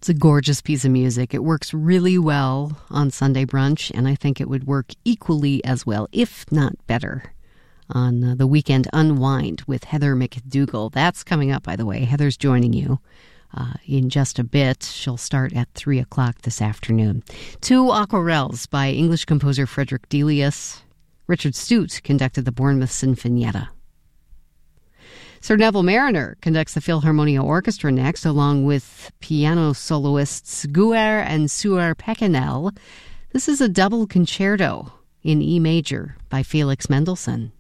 It's a gorgeous piece of music. It works really well on Sunday brunch, and I think it would work equally as well, if not better, on the weekend unwind with Heather McDougall. That's coming up, by the way. Heather's joining you in just a bit. She'll start at 3 o'clock this afternoon. 2 aquarelles by English composer Frederick Delius. Richard Stute conducted the Bournemouth Sinfonietta. Sir Neville Marriner conducts the Philharmonia Orchestra next, along with piano soloists Guer and Suer Pekenel. This is a double concerto in E major by Felix Mendelssohn.